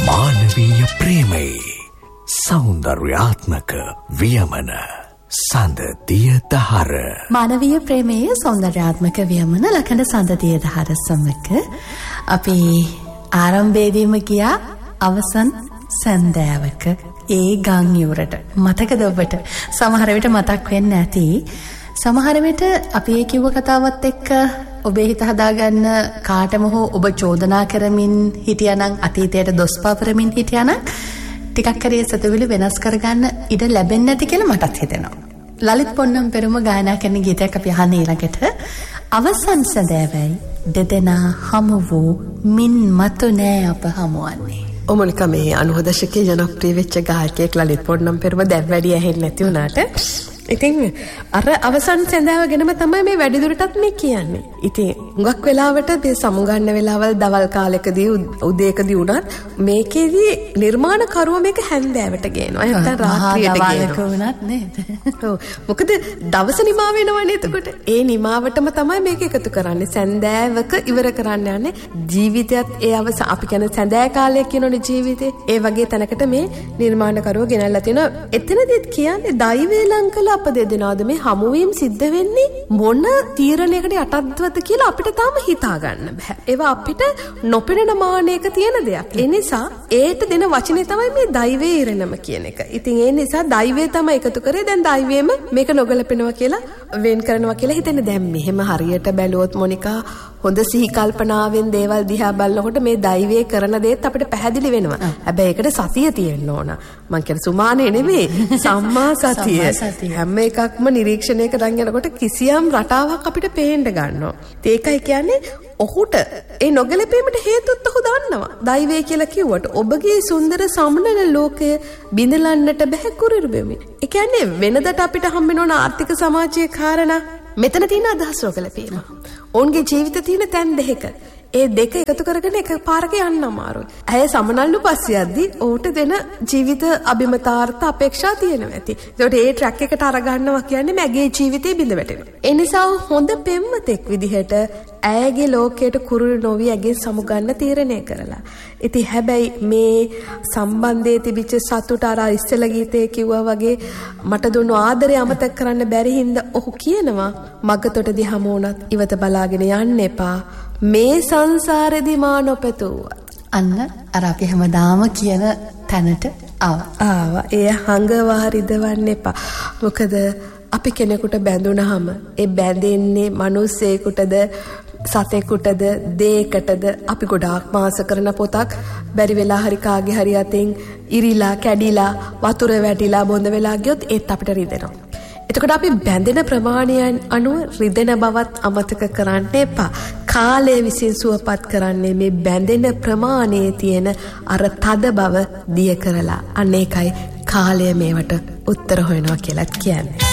මානවීය ප්‍රේමයේ සෞන්දර්යාත්මක වියමන සඳ දිය දහර. මානවීය ප්‍රේමයේ සෞන්දර්යාත්මක වියමන ලකන සඳ දිය දහර සමග අපි ආරම්භයේදීම ගියා අවසන් සන්ධ්‍යාවක ඒ ගම් යුරට. මතකද ඔබට? සමහර විට මතක් වෙන්න ඇති. සමහර විට අපි ඒ කිව්ව කතාවත් එක්ක ඔබේ හිත හදාගන්න කාටම හෝ ඔබ චෝදනා කරමින් හිටියානම් අතීතයට දොස් පාපරමින් හිටියානම් ටිකක් හරි සතුවිලි වෙනස් කරගන්න ඉඩ ලැබෙන්නේ නැති කියලා මටත් හිතෙනවා. ලලිත් පොන්නම් පෙරම ගායනා කරන ගීතයක් අපි අහන්න ඊළඟට අවසන් සඳෑවයි දෙදෙනා හමු වූ මින් මතු නෑ අප හමුවන්නේ. ඔමනික මේ 90 දශකයේ ජනප්‍රිය වෙච්ච ගායකයෙක් ලලිත් පොන්නම් පෙරම දැන් වැඩි ඇහෙන්නේ නැති වුණාට ඉතින් අර අවසන් සඳෑව ගැනම තමයි මේ වැඩිදුරටත් මේ කියන්නේ. ඉතින් හුඟක් වෙලාවට මේ සමුගන්න වෙලාවල් දවල් කාලෙකදී උදේකදී උනත් මේකේදී නිර්මාණකරුවා මේක හැන්දෑවට ගේනවා. නැත්නම් රාත්‍රියට ගේනවා නේද? ඔව්. මොකද දවස නිමා වෙනවනේ එතකොට. ඒ නිමාවටම තමයි මේක එකතු කරන්නේ. සඳෑවක ඉවර කරන්න යන්නේ. ජීවිතයත් ඒ අපි කියන්නේ සඳෑ කාලය කියනෝනේ ජීවිතේ. ඒ වගේ තැනකට මේ නිර්මාණකරුවා ගෙනල්ලා තිනවා. එතනදිත් කියන්නේ දෛවය ලංකල අප දෙදෙනාද මේ හමුවීම සිද්ධ වෙන්නේ මොන තීරණයකට යටත්වද කියලා අපිට තාම හිතා ගන්න බෑ. ඒවා අපිට නොපෙනෙන මානයක තියෙන දෙයක්. ඒ නිසා ඒට දෙන වචනේ තමයි මේ දෛවයේ ඉරණම කියන එක. ඉතින් ඒ නිසා දෛවය තමයි එකතු කරේ. දැන් දෛවයේම මේක නොගැලපෙනවා කියලා වෙන් කරනවා කියලා හිතෙන්නේ. දැන් මෙහෙම හරියට බැලුවොත් මොනිකා හොඳ සිහි කල්පනාවෙන් දේවල් දිහා බලනකොට මේ දෛවයේ කරන දේත් අපිට පැහැදිලි වෙනවා. හැබැයි ඒකට සතිය තියෙන්න ඕන. මං කියන්නේ සුමානේ නෙමෙයි සම්මා සතිය. හැම එකක්ම නිරීක්ෂණය කරන් යනකොට කිසියම් රටාවක් අපිට පේන්න ගන්නවා. ඒකයි කියන්නේ ඔහුට ඒ නොගැලපීමට හේතුත් ඔහු දන්නවා. දෛවය කියලා කිව්වට ඔබගේ සුන්දර සමනල ලෝකය බිඳලන්නට බෑ කුරුරු බෙමින්. ඒ කියන්නේ වෙනදට අපිට හම්බෙන ඕන ආර්ථික සමාජීය කාරණා මෙතන තියෙන අදහස් ඔකලපීම. ඔවුන්ගේ ජීවිතේ තියෙන තැන් දෙක. ඒ දෙක එකතු කරගෙන එක පාරක යන්න අමාරුයි. ඇය සමනල්ලු පස්සේ යද්දි ඔහුට දෙන ජීවිත අභිමතාර්ථ අපේක්ෂා තියෙනවා ඇති. ඒකට ඒ ට්‍රැක් එකට අරගන්නවා කියන්නේ මගේ ජීවිතේ බිඳ වැටෙනවා. ඒ නිසා හොඳ පෙම්වතෙක් විදිහට ඇයගේ ලෝකයට කුරුළු නොවි ඇගේ සමුගන්න තීරණය කරලා. ඉතින් හැබැයි මේ සම්බන්ධයේ තිබිච්ච සතුට අර ඉස්සෙල්ලා ගීතේ කිව්වා වගේ මට දුන්නු ආදරය අමතක කරන්න බැරි හින්දා ඔහු කියනවා මගතොටදී හමු වුණත් ඉවත බලාගෙන යන්න එපා. මේ සංසාරෙදි මා නොපැතුවා. අන්න අර අපි හැමදාම කියන තැනට ආවා. ඒ හංගවා රිදවන්න එපා. මොකද අපි කෙනෙකුට බැඳුනහම ඒ බැඳෙන්නේ මිනිස්සෙකුටද සතෙකුටද දෙයකටද අපි ගොඩාක් මාස කරන පොතක් බැරි වෙලා හරි කාගේ හරි අතින් ඉරිලා කැඩිලා වතුර වැටිලා බොඳ වෙලා ගියොත් ඒත් අපිට රිදෙනවා. එතකොට අපි බැඳෙන ප්‍රමාණයන් අනුව රිදෙන බවත් අමතක කරන්න එපා. කාලය විසින් සුවපත් කරන්නේ මේ බැඳෙන ප්‍රමාණයේ තියෙන අර තද බව දිය කරලා. අන්න ඒකයි කාලය මේවට උත්තර හොයනවා කියලාත් කියන්නේ.